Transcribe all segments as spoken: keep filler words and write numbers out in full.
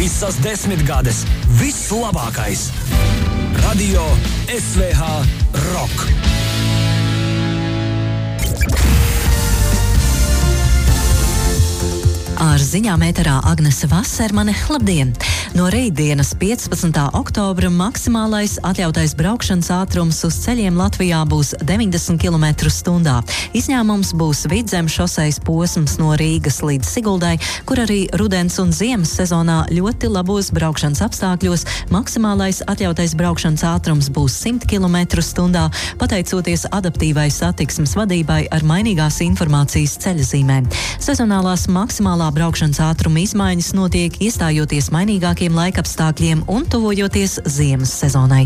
Visas desmitgades, viss labākais. Radio S V H Rock. Ar ziņām ēterā Agnese Vasermane. Labdien! No rītdienas piecpadsmitā oktobra maksimālais atļautais braukšanas ātrums uz ceļiem Latvijā būs deviņdesmit kilometru stundā. Izņēmums būs Vidzemes šosejas posms no Rīgas līdz Siguldai, kur arī rudens un ziemas sezonā ļoti labos braukšanas apstākļos maksimālais atļautais braukšanas ātrums būs simt kilometru stundā, pateicoties adaptīvai satiksmes vadībai ar mainīgās informācijas ceļazīmēm. Sezonālās maksimālā braukšanas ātruma izmaiņas notiek iestājoties mainīgākiem laikapstākļiem un tuvojoties ziemas sezonai.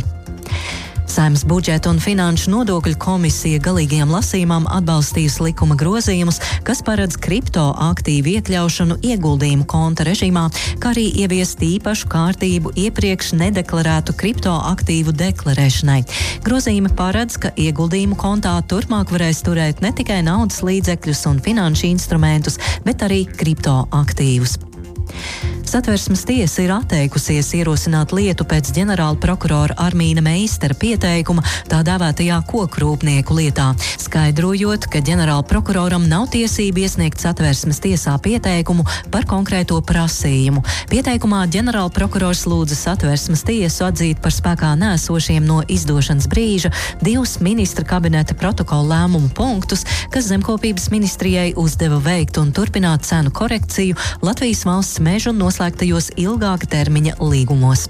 Saeimas budžeta un finanšu nodokļu komisija galīgajam lasījumam atbalstījusi likuma grozījumus, kas paredz kriptoaktīvu iekļaušanu ieguldījumu konta režīmā, kā arī ieviest īpašu kārtību iepriekš nedeklarētu kriptoaktīvu deklarēšanai. Grozījumi paredz, ka ieguldījumu kontā turpmāk varēs turēt ne tikai naudas līdzekļus un finanšu instrumentus, bet arī kriptoaktīvus. Satversmes tiesa ir atteikusies ierosināt lietu pēc ģenerāla prokurora Armīna Meistera pieteikuma tā dēvētajā kokrūpnieku lietā, skaidrojot, ka ģenerāla prokuroram nav tiesība iesniegt Satversmes tiesā pieteikumu par konkrēto prasījumu. Pieteikumā ģenerāla prokurors lūdza Satversmes tiesu atzīt par spēkā nēsošiem no izdošanas brīža divus ministra kabineta protokola lēmumu punktus, kas Zemkopības ministrijai uzdeva veikt un turpināt cenu korekciju Latvijas valsts mežu noslēgtajos ilgāka termiņa līgumos.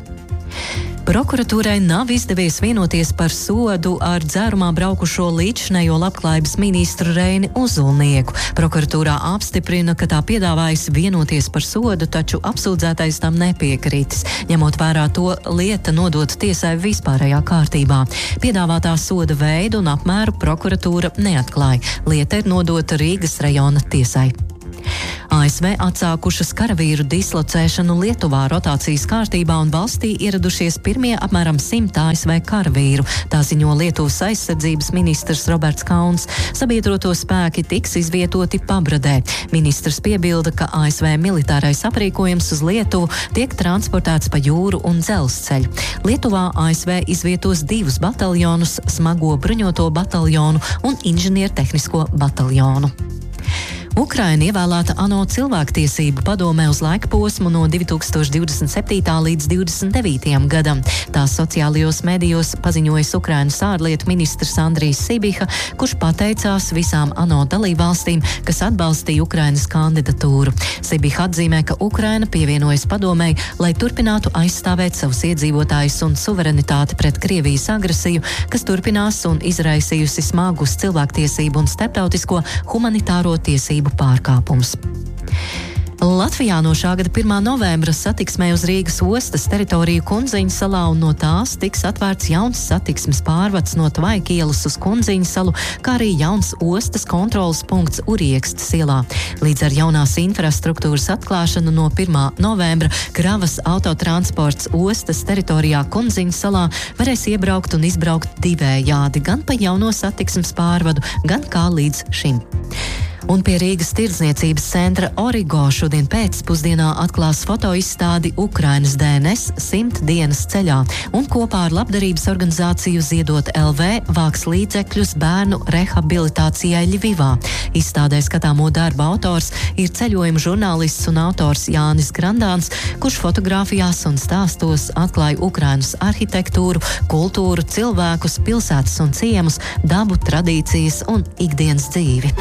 Prokuratūrai nav izdevies vienoties par sodu ar dzērumā braukušo līdzšinējo labklājības ministru Reini Uzulnieku. Prokuratūrā apstiprina, ka tā piedāvājas vienoties par sodu, taču apsūdzētais tam nepiekrītis. Ņemot vērā to, lieta nodot tiesai vispārējā kārtībā. Piedāvātā soda veidu un apmēru prokuratūra neatklāja. Lieta ir nodota Rīgas rajona tiesai. A S V atsākušas karavīru dislocēšanu Lietuvā rotācijas kārtībā un valstī ieradušies pirmie apmēram simt A S V karavīru. Tā ziņo Lietuvas aizsardzības ministrs Roberts Kauns. Sabiedroto spēki tiks izvietoti Pabradē. Ministrs piebilda, ka A S V militārais aprīkojums uz Lietuvu tiek transportēts pa jūru un dzelzceļu. Lietuvā A S V izvietos divus bataljonus, smago bruņoto bataljonu un inženiertehnisko bataljonu. Ukraina ievēlēta ANO cilvēktiesību padomē uz laika posmu no divi tūkstoši divdesmit septītā līdz divdesmit devītajam gadam. Tās sociālajos medijos paziņojas Ukrainas ārlietu ministrs Andrijs Sibiha, kurš pateicās visām ANO dalībvalstīm, kas atbalstīja Ukrainas kandidatūru. Sibiha atzīmē, ka Ukraina pievienojas padomei, lai turpinātu aizstāvēt savus iedzīvotājus un suverenitāti pret Krievijas agresiju, kas turpinās un izraisījusi smagus cilvēktiesību un starptautisko humanitāro tiesību pārkāpums. Latvijā no šā gada pirmā novembra satiksmē uz Rīgas ostas teritoriju Kundziņu salā un no tās tiks atvērts jauns satiksmes pārvads no Tvaika ielas uz Kundziņu salu, kā arī jauns ostas kontroles punkts Uriekstes ielā. Līdz ar jaunās infrastruktūras atklāšanu no pirmā novembra kravas autotransports ostas teritorijā Kundziņu salā varēs iebraukt un izbraukt divējādi, gan pa jauno satiksmes pārvadu, gan kā līdz šim. Un pie Rīgas tirdzniecības centra Origo šodien pēcpusdienā atklās fotoizstādi Ukrainas D N S simt dienas ceļā un kopā ar labdarības organizāciju Ziedot L V vāks līdzekļus bērnu rehabilitācijai Ļivivā. Izstādē skatāmo darba autors ir ceļojuma žurnālists un autors Jānis Grandāns, kurš fotogrāfijās un stāstos atklāja Ukrainas arhitektūru, kultūru, cilvēkus, pilsētas un ciemus, dabu, tradīcijas un ikdienas dzīvi.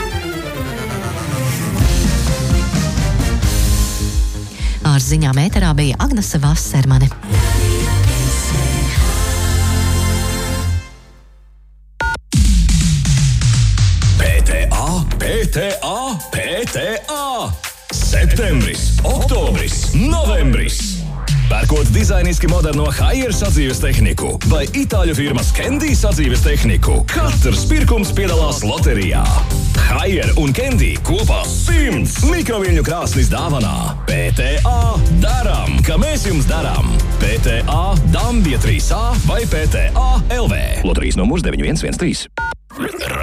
Ar ziņām ēterā bija Agnese Vasermane. P T A, P T A, P T A! Septembris, oktobris, novembris! Pērkot dizainiski moderno Haier sadzīves tehniku vai itāļu firmas Candy sadzīves tehniku, katrs pirkums piedalās loterijā. Haier un Candy kopā simts mikroviļņu krāsnis dāvanā. P T A daram, ka mēs jums daram. P T A Dambja trīs A vai P T A L V. Loterijas numurs deviņi viens viens trīs.